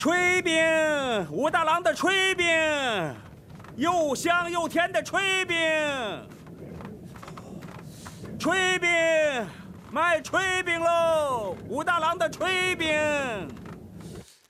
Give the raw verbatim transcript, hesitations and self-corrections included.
炊饼，武大郎的炊饼，又香又甜的炊饼。炊饼，卖炊饼喽！武大郎的炊饼。